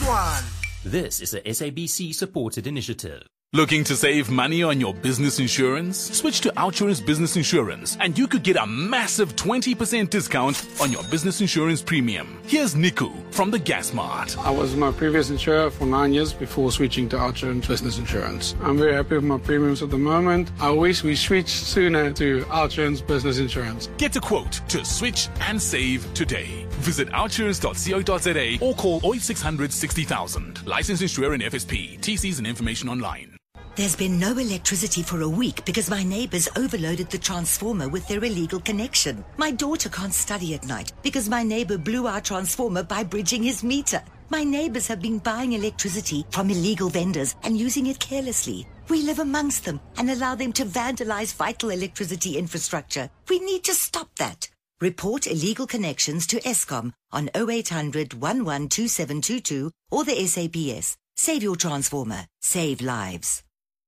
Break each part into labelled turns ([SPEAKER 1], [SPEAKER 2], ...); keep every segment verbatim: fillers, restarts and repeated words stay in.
[SPEAKER 1] one.
[SPEAKER 2] This is a S A B C-supported initiative.
[SPEAKER 3] Looking to save money on your business insurance? Switch to Outsurance Business Insurance and you could get a massive twenty percent discount on your business insurance premium. Here's Niku from the Gas Mart.
[SPEAKER 4] I was my previous insurer for nine years before switching to Outsurance Business Insurance. I'm very happy with my premiums at the moment. I wish we switched sooner to Outsurance Business Insurance.
[SPEAKER 3] Get a quote to switch and save today. Visit outsurance dot co dot za or call oh eight six hundred sixty thousand. Licensed insurer in F S P. T Cs and information online.
[SPEAKER 5] There's been no electricity for a week because my neighbours overloaded the transformer with their illegal connection. My daughter can't study at night because my neighbour blew our transformer by bridging his meter. My neighbours have been buying electricity from illegal vendors and using it carelessly. We live amongst them and allow them to vandalise vital electricity infrastructure. We need to stop that. Report illegal connections to Eskom on oh eight hundred, eleven, twenty-seven twenty-two or the S A B S. Save your transformer. Save lives.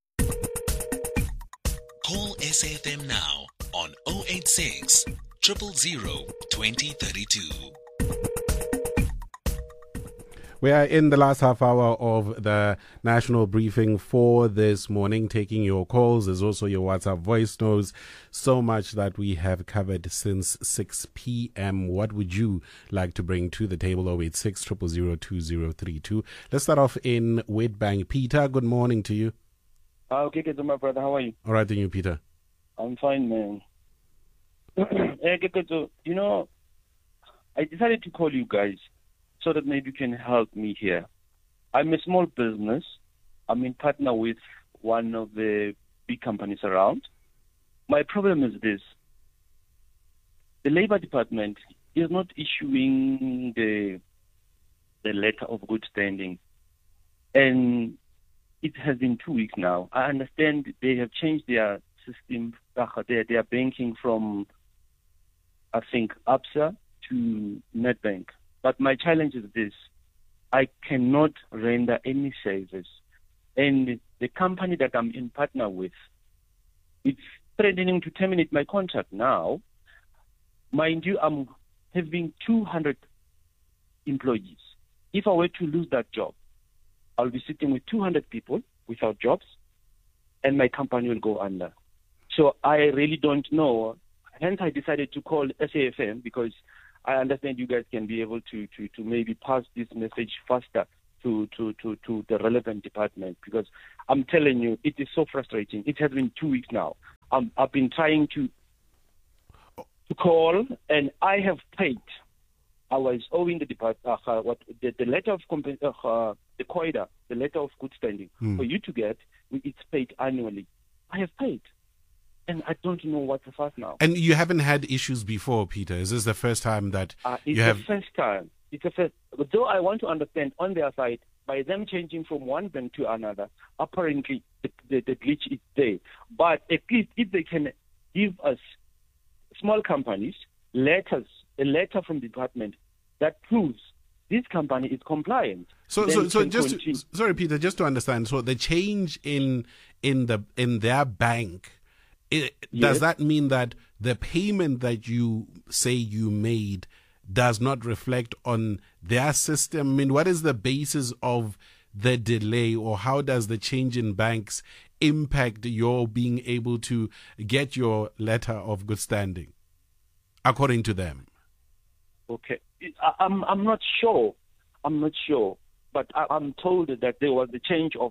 [SPEAKER 6] Call S A F M now on oh eight six, zero zero zero, two oh three two.
[SPEAKER 7] We are in the last half hour of the national briefing for this morning, taking your calls. There's also your WhatsApp voice notes. So much that we have covered since six p.m. What would you like to bring to the table? oh eight six, zero zero zero, two oh three two. Let's start off in Witbank. Peter, good morning to you.
[SPEAKER 8] Uh, okay, good, my brother. How are you?
[SPEAKER 7] All right, then you, Peter.
[SPEAKER 8] I'm fine, man. You know, I decided to call you guys so that maybe you can help me here. I'm a small business. I'm in partner with one of the big companies around. My problem is this. The Labor Department is not issuing the the letter of good standing. And it has been two weeks now. I understand they have changed their system, their, their banking from, I think, Absa to Nedbank. But my challenge is this. I cannot render any service. And the company that I'm in partner with, it's threatening to terminate my contract now. Mind you, I'm having two hundred employees. If I were to lose that job, I'll be sitting with two hundred people without jobs, and my company will go under. So I really don't know. Hence, I decided to call S A F M because I understand you guys can be able to, to, to maybe pass this message faster to, to, to, to the relevant department, because I'm telling you, it is so frustrating. It has been two weeks now. Um, I've been trying to to call, and I have paid. I was owing the department uh, what the, the letter of comp- uh, uh, the C O I D A, the letter of good standing,
[SPEAKER 7] Hmm.
[SPEAKER 8] for you to get. It's paid annually. I have paid, and I don't know what to fuss now.
[SPEAKER 7] And you haven't had issues before, Peter. Is this the first time that
[SPEAKER 8] Uh, it's
[SPEAKER 7] you have?
[SPEAKER 8] the first time. It's the first. Though I want to understand on their side, by them changing from one bank to another, apparently the, the, the glitch is there. But at least if they can give us, small companies, letters, a letter from the department that proves this company is compliant.
[SPEAKER 7] So,
[SPEAKER 8] then
[SPEAKER 7] so,
[SPEAKER 8] we
[SPEAKER 7] so
[SPEAKER 8] can
[SPEAKER 7] just
[SPEAKER 8] continue.
[SPEAKER 7] sorry, Peter, just to understand. So, the change in in the in their bank, it, does
[SPEAKER 8] Yes.
[SPEAKER 7] that mean that the payment that you say you made does not reflect on their system? I mean, what is the basis of the delay, or how does the change in banks impact your being able to get your letter of good standing, according to them?
[SPEAKER 8] Okay, I, I'm I'm not sure. I'm not sure, but I, I'm told that there was a change of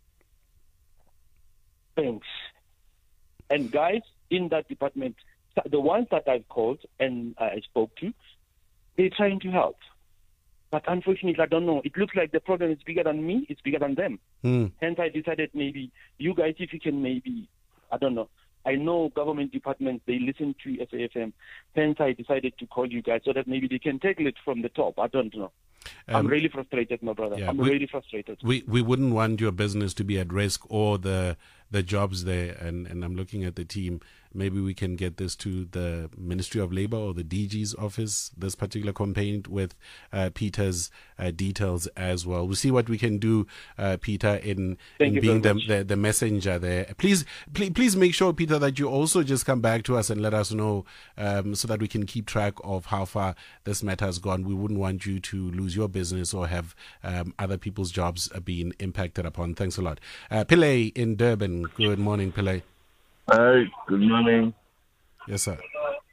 [SPEAKER 8] banks, and guys in that department, the ones that I've called and I spoke to, they're trying to help. But unfortunately, I don't know. It looks like the problem is bigger than me. It's bigger than them.
[SPEAKER 7] Hmm.
[SPEAKER 8] Hence, I decided maybe you guys, if you can maybe, I don't know. I know government departments, they listen to S A F M. Hence, I decided to call you guys so that maybe they can tackle it from the top. I don't know.
[SPEAKER 7] Um,
[SPEAKER 8] I'm really frustrated, my brother.
[SPEAKER 7] yeah,
[SPEAKER 8] I'm
[SPEAKER 7] we-
[SPEAKER 8] really frustrated.
[SPEAKER 7] We we wouldn't want your business to be at risk, or the the jobs there. And, and I'm looking at the team. maybe we can get this to the Ministry of Labour or the D G's office, this particular complaint, with uh, Peter's uh, details as well. We'll see what we can do, uh, Peter, in, in being the, the the messenger there. Please, please, please make sure, Peter, that you also just come back to us and let us know, um, so that we can keep track of how far this matter has gone. We wouldn't want you to lose your business or have um, other people's jobs being impacted upon. Thanks a lot. Uh, Pillay in Durban. Good morning, Pillay.
[SPEAKER 1] Hi, good morning.
[SPEAKER 7] Yes, sir.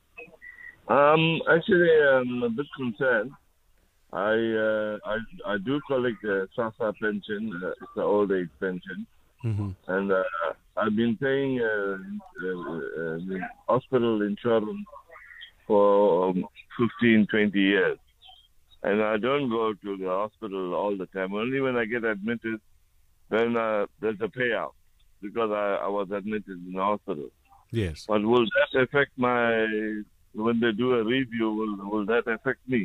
[SPEAKER 1] Um, actually, I'm a bit concerned. I uh, I I do collect the SASSA pension, uh, it's the old age pension,
[SPEAKER 7] mm-hmm.
[SPEAKER 1] and uh, I've been paying uh, uh, uh, hospital insurance for um, fifteen, twenty years, and I don't go to the hospital all the time. Only when I get admitted, then uh, there's a payout, because I, I was admitted in the hospital.
[SPEAKER 7] Yes.
[SPEAKER 1] But will that affect my, when they do a review, will, will that affect me?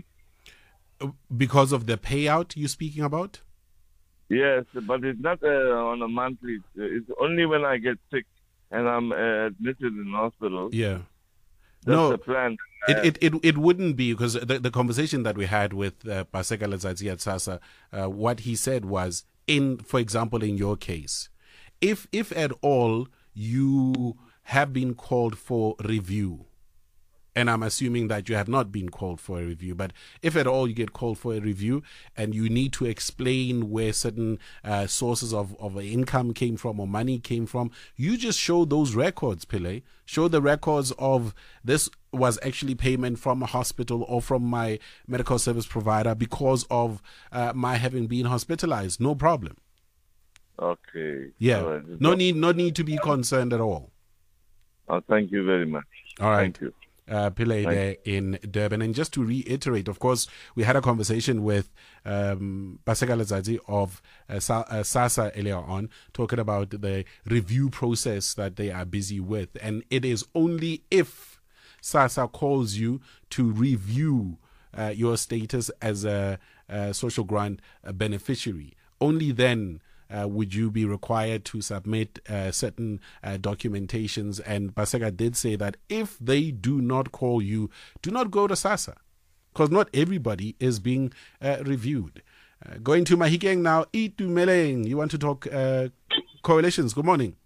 [SPEAKER 7] Because of the payout you're speaking about?
[SPEAKER 1] Yes, but it's not uh, on a monthly. It's only when I get sick and I'm uh, admitted in the hospital.
[SPEAKER 7] Yeah.
[SPEAKER 1] That's
[SPEAKER 7] no,
[SPEAKER 1] the plan.
[SPEAKER 7] It, it it it wouldn't be, because the, the conversation that we had with uh, Paseka Letsatsi at SASSA, uh, what he said was, in, for example, in your case, if if at all you have been called for review, and I'm assuming that you have not been called for a review, but if at all you get called for a review and you need to explain where certain uh, sources of, of income came from or money came from, you just show those records, Pillay. Show the records of this was actually payment from a hospital or from my medical service provider because of uh, my having been hospitalized. No problem.
[SPEAKER 1] Okay.
[SPEAKER 7] Yeah.
[SPEAKER 1] Right.
[SPEAKER 7] No need, no need to be concerned at all.
[SPEAKER 1] Oh, thank you very much.
[SPEAKER 7] All right.
[SPEAKER 1] Thank you.
[SPEAKER 7] Uh, Pillay there in Durban. And just to reiterate, of course, we had a conversation with um, Paseka Letsatsi of uh, Sa- uh, SASSA earlier on, talking about the review process that they are busy with. And it is only if SASSA calls you to review uh, your status as a, a social grant beneficiary, only then Uh, would you be required to submit uh, certain uh, documentations. And Paseka did say that if they do not call you, do not go to SASSA, because not everybody is being uh, reviewed. Uh, going to Mahikeng now, Itumeleng, you want to talk uh, coalitions. Good morning.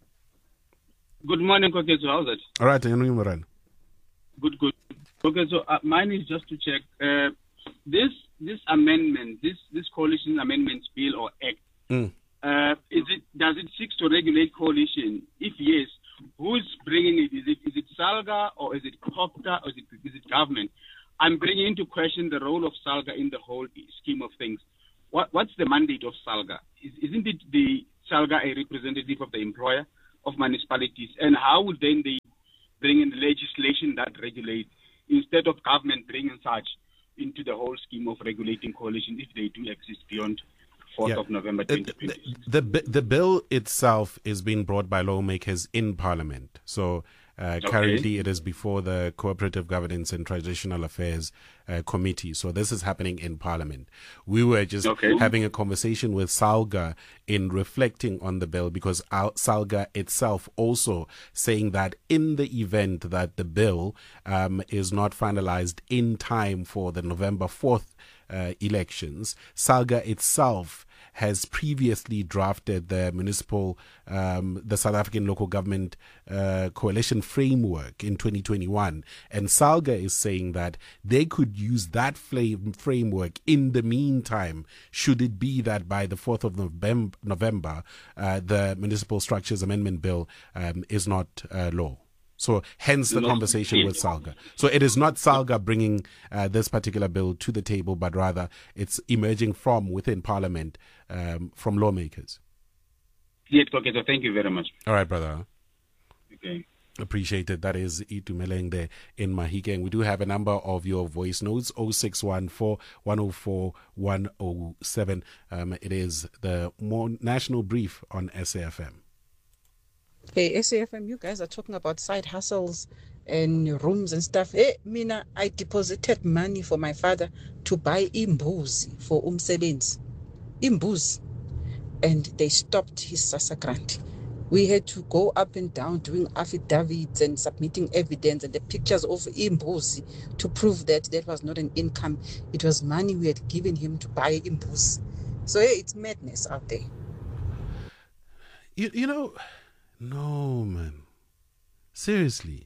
[SPEAKER 9] Good morning, Kokezo. How's it?
[SPEAKER 7] All right, Moran.
[SPEAKER 9] Good, good. Okay, so uh, mine is just to check uh, this this amendment, this this coalition amendments bill or act.
[SPEAKER 7] Mm.
[SPEAKER 9] Uh, is it does it seek to regulate coalition? If yes, who's bringing it? Is it is it SALGA or is it COPTA or is it is it government? I'm bringing into question the role of SALGA in the whole scheme of things. What what's the mandate of SALGA? Is, isn't it the SALGA a representative of the employer of municipalities? And how would then they bring in legislation that regulates instead of government bringing such into the whole scheme of regulating coalition if they do exist beyond fourth
[SPEAKER 7] Yeah.
[SPEAKER 9] of November twenty twenty?
[SPEAKER 7] The, the the bill itself is being brought by lawmakers in Parliament. So uh,
[SPEAKER 9] Okay.
[SPEAKER 7] currently it is before the Cooperative Governance and Traditional Affairs uh, Committee. So this is happening in Parliament. We were just
[SPEAKER 9] Okay.
[SPEAKER 7] having a conversation with SALGA in reflecting on the bill, because Al- SALGA itself also saying that in the event that the bill um, is not finalized in time for the November fourth uh, elections, SALGA itself has previously drafted the municipal, um, the South African Local Government uh, Coalition Framework in twenty twenty-one. And SALGA is saying that they could use that flame framework in the meantime, should it be that by the fourth of November, November uh, the Municipal Structures Amendment Bill um, is not uh, law. So hence the
[SPEAKER 9] No.
[SPEAKER 7] conversation with SALGA. So it is not SALGA bringing uh, this particular bill to the table, but rather it's emerging from within Parliament, um, from lawmakers.
[SPEAKER 9] Yes, okay, so thank you very much.
[SPEAKER 7] All right, brother.
[SPEAKER 9] Okay.
[SPEAKER 7] Appreciate it. That is Itumeleng there in Mahikeng. We do have a number of your voice notes, oh six one four, one oh four, one oh seven. Um, it is the more national brief on S A F M.
[SPEAKER 10] Hey, S A F M, you guys are talking about side hustles and rooms and stuff. Hey, Mina, I deposited money for my father to buy imbuzi for umsebenzi. Imbuzi. And they stopped his SASSA grant. We had to go up and down doing affidavits and submitting evidence and the pictures of imbuzi to prove that that was not an income. It was money we had given him to buy imbuzi. So yeah, it's madness out there.
[SPEAKER 7] You, you know, no, man. Seriously.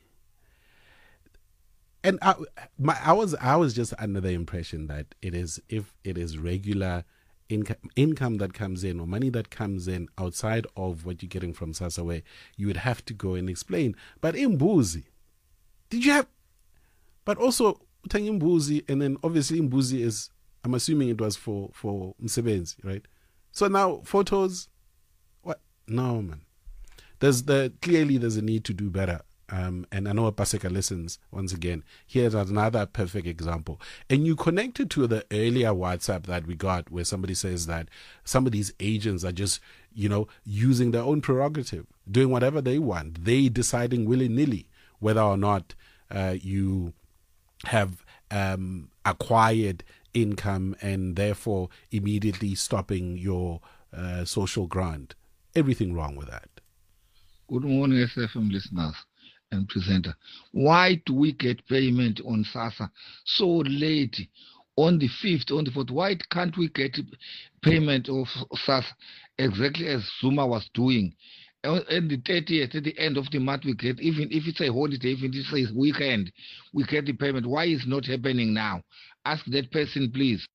[SPEAKER 7] And I, my, I was I was just under the impression that it is if it is regular income income that comes in or money that comes in outside of what you're getting from Sasaway, you would have to go and explain. But imbuzi, did you have? But also imbuzi, and then obviously imbuzi is. I'm assuming it was for for Msebenzi, right? So now photos, what? No, man. There's the clearly there's a need to do better. Um, and I know Paseka listens once again. Here's another perfect example. And you connected to the earlier WhatsApp that we got where somebody says that some of these agents are just, you know, using their own prerogative, doing whatever they want. They deciding willy-nilly whether or not uh, you have um, acquired income and therefore immediately stopping your uh, social grant. Everything wrong with that.
[SPEAKER 11] Good morning, S F M listeners and presenter. Why do we get payment on SASSA so late, on the fifth, on the fourth? Why can't we get payment of SASSA exactly as Zuma was doing? And the thirtieth, at the end of the month, we get, even if it's a holiday, even if it's a weekend, we get the payment. Why is it not happening now? Ask that person, please.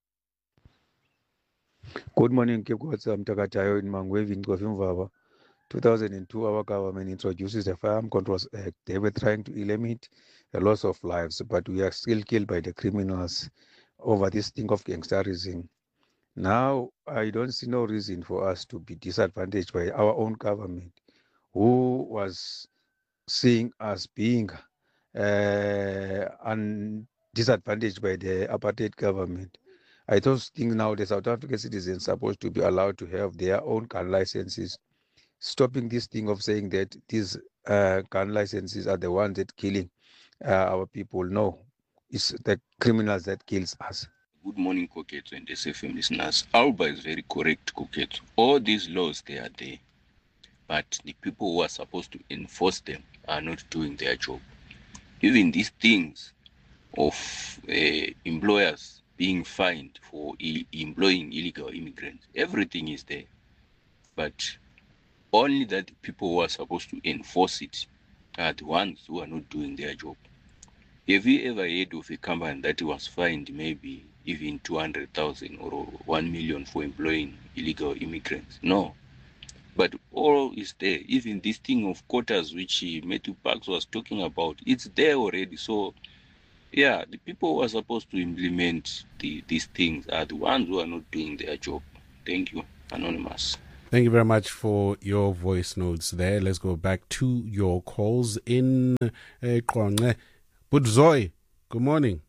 [SPEAKER 12] Good morning, I'm Takatayo in Mangwevi in Kofimvava. two thousand two, our government introduces the Firearm Controls Act. They were trying to limit the loss of lives, but we are still killed by the criminals over this thing of gangsterism. Now, I don't see no reason for us to be disadvantaged by our own government, who was seeing us being uh, un- disadvantaged by the apartheid government. I don't think now the South African citizens are supposed to be allowed to have their own gun licenses. Stopping this thing of saying that these uh, gun licenses are the ones that killing uh, our people. No, it's the criminals that kills us.
[SPEAKER 13] Good morning, Koketsu and S F M listeners. Alba is very correct, Koketsu. All these laws, they are there. But the people who are supposed to enforce them are not doing their job. Even these things of uh, employers being fined for e- employing illegal immigrants, everything is there. But only that the people who are supposed to enforce it are the ones who are not doing their job. Have you ever heard of a company that was fined maybe even two hundred thousand or one million for employing illegal immigrants? No. But all is there. Even this thing of quotas, which Matthew Parks was talking about, it's there already. So, yeah, the people who are supposed to implement the, these things are the ones who are not doing their job. Thank you, Anonymous.
[SPEAKER 7] Thank you very much for your voice notes there. Let's go back to your calls in uh, Budzoy. Good morning.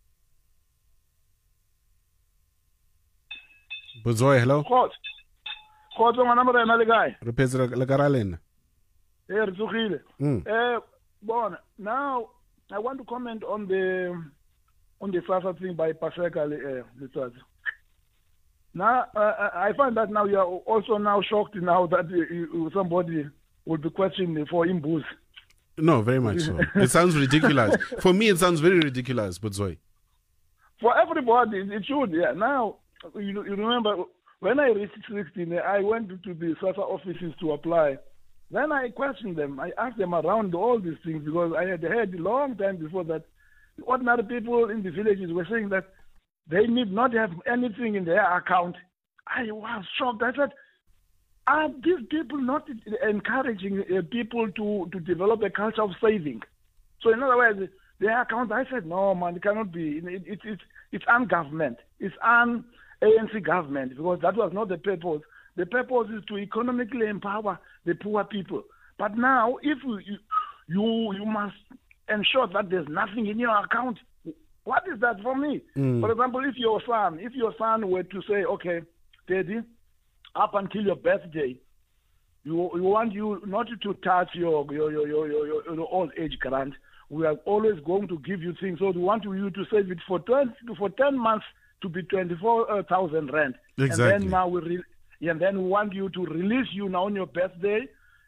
[SPEAKER 7] Budzoy, hello.
[SPEAKER 14] Khotso. Khotso ngwana mo rena le kae?
[SPEAKER 7] Re phetse le karalena.
[SPEAKER 14] Eh re tsogile. Eh bona, now I want to comment on the on the SASSA thing by Paseka le Letsatsi. Now, uh, I find that now you are also now shocked now that uh, somebody will be questioning for imbuzi.
[SPEAKER 7] No, very much so. It sounds ridiculous. For me, it sounds very ridiculous, but Zoe.
[SPEAKER 14] For everybody, it should, yeah. Now, you, you remember, when I reached sixteen, I went to the SASSA offices to apply. Then I questioned them. I asked them around all these things because I had heard a long time before that ordinary people in the villages were saying that they need not have anything in their account. I was shocked. I said, are these people not encouraging uh, people to, to develop a culture of saving? So in other words, their account, I said, no, man, it cannot be. It, it, it, it's, it's un-government. It's un-A N C government because that was not the purpose. The purpose is to economically empower the poor people. But now, if you, you, you must ensure that there's nothing in your account, what is that for me? Mm. For example, if your son, if your son were to say, okay, Daddy, up until your birthday, you you want you not to touch your your your your, your, your, your old age grant. We are always going to give you things. So we want you to save it for twenty for ten months to be twenty four thousand rand.
[SPEAKER 7] Exactly.
[SPEAKER 14] And then now we re- and then we want you to release you now on your birthday.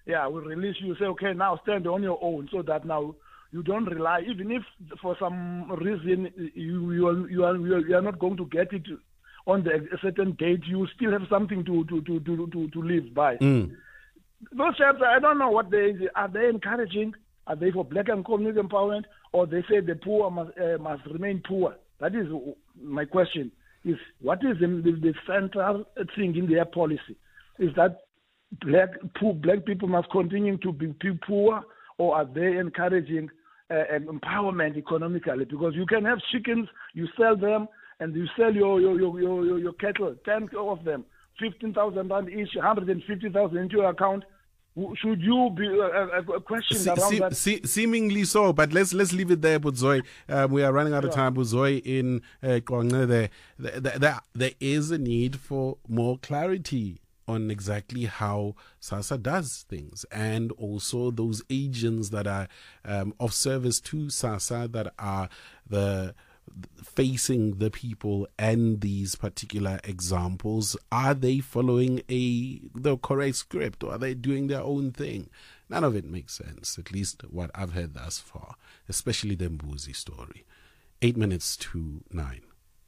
[SPEAKER 14] yeah, will release you, say, okay, now stand on your own, so that now you don't rely, even if for some reason you you are you are, you are not going to get it on the a certain date, you still have something to to to to to, to live by.
[SPEAKER 7] Mm.
[SPEAKER 14] Those chapters, I don't know what they are. They encouraging? Are they for black and community empowerment, or they say the poor must uh, must remain poor? That is my question. Is what is the, the, the central thing in their policy? Is that black poor black people must continue to be poor, or are they encouraging uh, empowerment economically? Because you can have chickens, you sell them, and you sell your your your your, your cattle, ten of them, fifteen thousand rand each, one hundred and fifty thousand into your account. Should you be uh, a question
[SPEAKER 7] se-
[SPEAKER 14] around
[SPEAKER 7] se-
[SPEAKER 14] that?
[SPEAKER 7] se- seemingly so, but let's let's leave it there, Buzoy. Um, we are running out of
[SPEAKER 14] Yeah.
[SPEAKER 7] time, Buzoy. In uh, Kongwe, there, there, there, there is a need for more clarity on exactly how SASSA does things, and also those agents that are um, of service to SASSA that are the facing the people and these particular examples. Are they following a the correct script, or are they doing their own thing? None of it makes sense, at least what I've heard thus far, especially the Mbuzi story. Eight minutes to nine.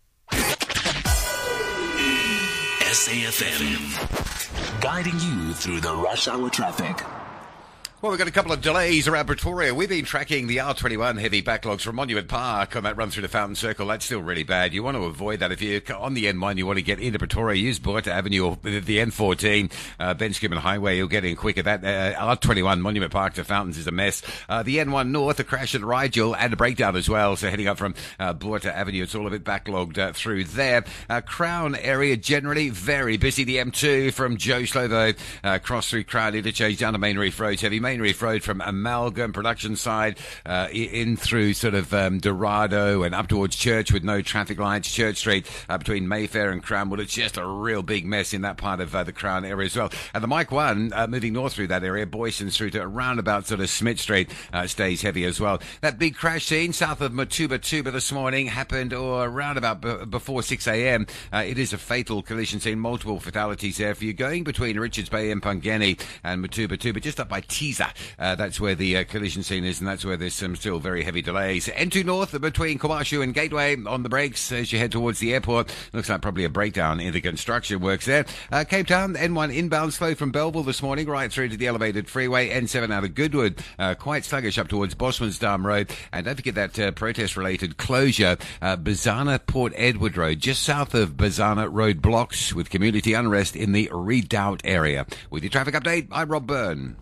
[SPEAKER 6] S A F M, guiding you through the rush hour traffic.
[SPEAKER 15] Well, we've got a couple of delays around Pretoria. We've been tracking the R twenty-one heavy backlogs from Monument Park on that run through the Fountain Circle. That's still really bad. You want to avoid that. If you're on the N one, you want to get into Pretoria, use Boerta Avenue or the N fourteen, uh, Ben Scriven Highway. You'll get in quicker. That uh, R twenty-one Monument Park to Fountains is a mess. Uh, the N one North, a crash at Rigel and a breakdown as well. So heading up from uh, Boerta Avenue, it's all a bit backlogged uh, through there. Uh, Crown area generally very busy. The M two from Joe Schlo, though, uh, cross through Crown interchange down to Main Reef Road. Heavy Main Reef Road from Amalgam production side uh, in through sort of um, Dorado and up towards Church with no traffic lights. Church Street uh, between Mayfair and Crownwood. It's just a real big mess in that part of uh, the Crown area as well. And the Mike one uh, moving north through that area, Boysons through to around about sort of Smith Street uh, stays heavy as well. That big crash scene south of Matuba Tuba this morning happened or around about b- before six a.m. Uh, it is a fatal collision scene, multiple fatalities there. If you're going between Richards Bay and Pangani and Matuba Tuba, just up by Teaser, uh, that's where the uh, collision scene is, and that's where there's some still very heavy delays. N two North between Kwamashu and Gateway on the brakes as you head towards the airport. Looks like probably a breakdown in the construction works there. Uh, Cape Town, N one inbound slow from Belleville this morning right through to the elevated freeway. N seven out of Goodwood, uh, quite sluggish up towards Bosmansdam Road. And don't forget that uh, protest-related closure, uh, Bazana Port Edward Road, just south of Bazana Road blocks with community unrest in the Redoubt area. With your traffic update, I'm Rob Byrne.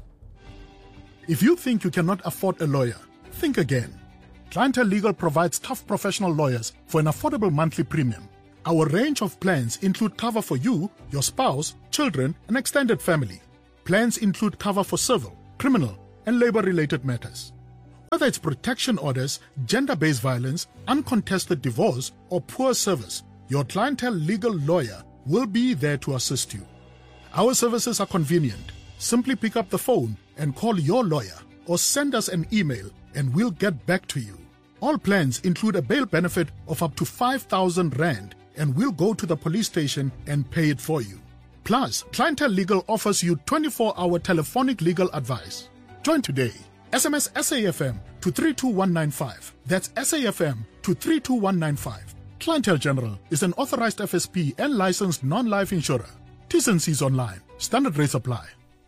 [SPEAKER 16] If you think you cannot afford a lawyer, think again. Clientele Legal provides tough professional lawyers for an affordable monthly premium. Our range of plans include cover for you, your spouse, children, and extended family. Plans include cover for civil, criminal, and labor-related matters. Whether it's protection orders, gender-based violence, uncontested divorce, or poor service, your Clientele Legal lawyer will be there to assist you. Our services are convenient. Simply pick up the phone and call your lawyer or send us an email and we'll get back to you. All plans include a bail benefit of up to five thousand rand and we'll go to the police station and pay it for you. Plus, Clientele Legal offers you twenty-four hour telephonic legal advice. Join today. S M S S A F M to three two one nine five. That's S A F M to three two one nine five. Clientele General is an authorized F S P and licensed non-life insurer. T's and C's online. Standard rates apply.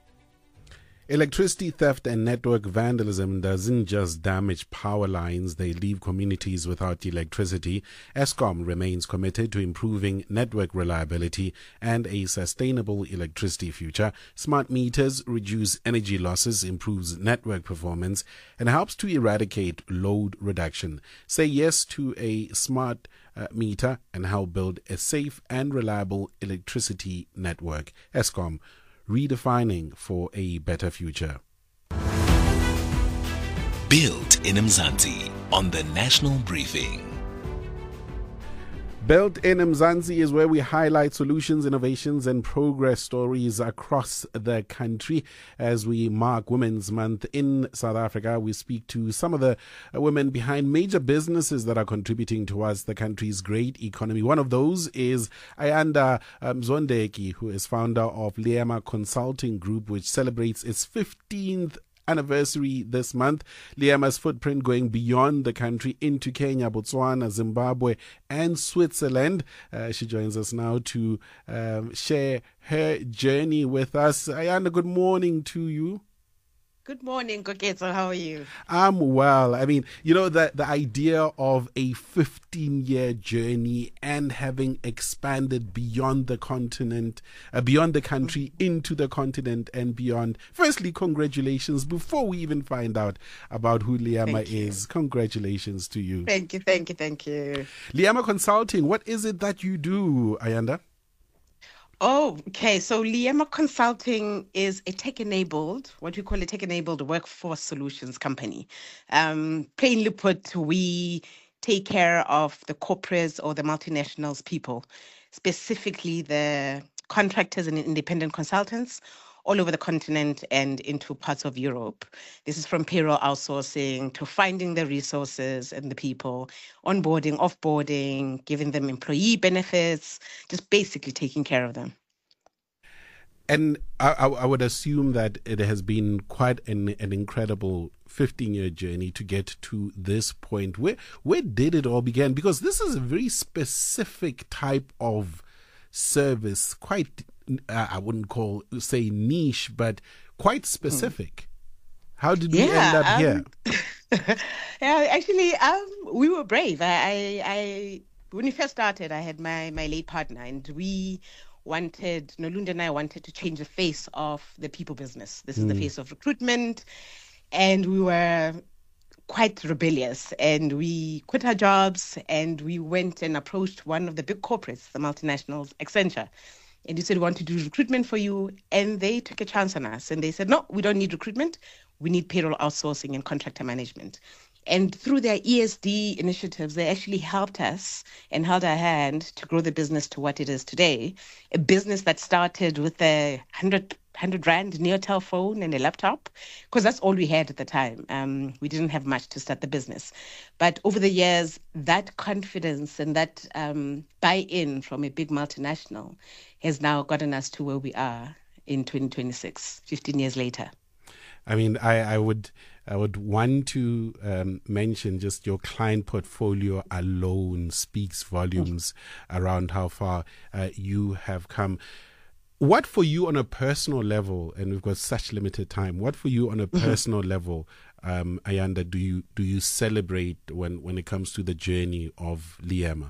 [SPEAKER 7] Electricity theft and network vandalism doesn't just damage power lines, they leave communities without electricity. Eskom remains committed to improving network reliability and a sustainable electricity future. Smart meters reduce energy losses, improves network performance, and helps to eradicate load reduction. Say yes to a smart uh, meter and help build a safe and reliable electricity network. Eskom, redefining for a better future.
[SPEAKER 6] Built in Mzansi on the National Briefing.
[SPEAKER 7] Built in Mzansi is where we highlight solutions, innovations, and progress stories across the country. As we mark Women's Month in South Africa, we speak to some of the women behind major businesses that are contributing towards the country's great economy. One of those is Ayanda Mzondeki, who is founder of Liema Consulting Group, which celebrates its fifteenth anniversary this month. Liema's footprint going beyond the country into Kenya, Botswana, Zimbabwe, and Switzerland. Uh, she joins us now to um, share her journey with us. Ayanda, good morning to you.
[SPEAKER 17] Good morning, Koketo. How are you?
[SPEAKER 7] I'm well. I mean, you know, the, the idea of a fifteen-year journey and having expanded beyond the continent, uh, beyond the country, into the continent and beyond. Firstly, congratulations. Before we even find out about who Liema is, congratulations to you.
[SPEAKER 17] Thank you, thank you, thank you.
[SPEAKER 7] Liema Consulting, what is it that you do, Ayanda?
[SPEAKER 17] Oh, okay. So Liema Consulting is a tech-enabled, what we call a tech-enabled workforce solutions company. Um, plainly put, we take care of the corporates or the multinationals people, specifically the contractors and independent consultants all over the continent and into parts of Europe. This is from payroll outsourcing to finding the resources and the people, onboarding, offboarding, giving them employee benefits, just basically taking care of them.
[SPEAKER 7] And I, I, I would assume that it has been quite an, an incredible fifteen-year journey to get to this point. Where, where did it all begin? Because this is a very specific type of service, quite I wouldn't call, say, niche, but quite specific. How did we
[SPEAKER 17] yeah,
[SPEAKER 7] end up
[SPEAKER 17] um,
[SPEAKER 7] here?
[SPEAKER 17] yeah, actually, um, we were brave. I, I, I, when we first started, I had my, my late partner, and we wanted, Nolunda and I wanted to change the face of the people business. This is mm. the face of recruitment, and we were quite rebellious, and we quit our jobs, and we went and approached one of the big corporates, the multinationals, Accenture. And you said, we want to do recruitment for you. And they took a chance on us. And they said, no, we don't need recruitment. We need payroll outsourcing and contractor management. And through their E S D initiatives, they actually helped us and held our hand to grow the business to what it is today. A business that started with a hundred, hundred rand Neotel phone and a laptop, because that's all we had at the time. Um, we didn't have much to start the business. But over the years, that confidence and that um, buy-in from a big multinational has now gotten us to where we are in twenty twenty-six, fifteen years later.
[SPEAKER 7] I mean, I, I would I would want to um, mention just your client portfolio alone speaks volumes mm. around how far uh, you have come. What for you on a personal level, and we've got such limited time, what for you on a personal mm-hmm. level, um, Ayanda, do you do you celebrate when, when it comes to the journey of Liema?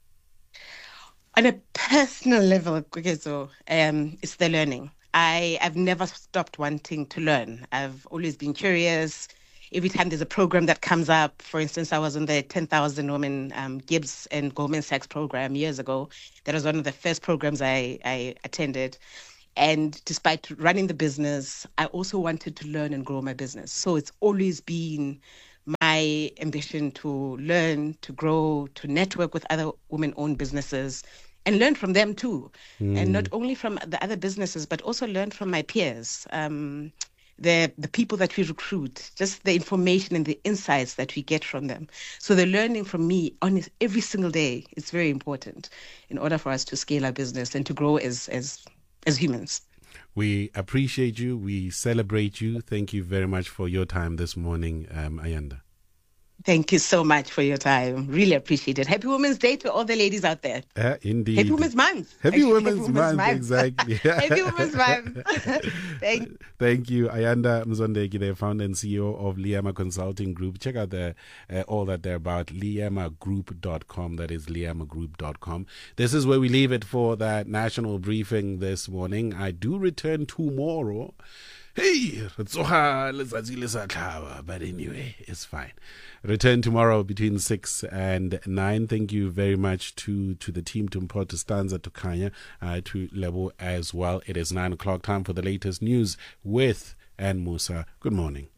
[SPEAKER 17] On a personal level, so, um, it's the learning. I, I've never stopped wanting to learn. I've always been curious. Every time there's a program that comes up, for instance, I was on the ten thousand Women um, Gibbs and Goldman Sachs program years ago. That was one of the first programs I, I attended. And despite running the business, I also wanted to learn and grow my business. So it's always been my ambition to learn, to grow, to network with other women-owned businesses, and learn from them too. Mm. And not only from the other businesses, but also learn from my peers, um, the the people that we recruit, just the information and the insights that we get from them. So the learning from me on every single day is very important in order for us to scale our business and to grow as as as humans.
[SPEAKER 7] We appreciate you. We celebrate you. Thank you very much for your time this morning, um, Ayanda.
[SPEAKER 17] Thank you so much for your time. Really appreciate it. Happy Women's Day to all the ladies out there.
[SPEAKER 7] Uh, indeed.
[SPEAKER 17] Happy Women's Month.
[SPEAKER 7] Happy, Actually, Women's, Happy Women's Month, Month. Exactly.
[SPEAKER 17] Happy Women's Month. Thank,
[SPEAKER 7] Thank you. Ayanda Mzondeki, the founder and C E O of Liema Consulting Group. Check out the, uh, all that they're about, liema group dot com. That is liema group dot com. This is where we leave it for that national briefing this morning. I do return tomorrow. Hey, but anyway, it's fine. Return tomorrow between six and nine. Thank you very much to, to the team, to Mpho, to Stanza, to Kanya, uh, to Lebo as well. It is nine o'clock, time for the latest news with Ann Musa. Good morning.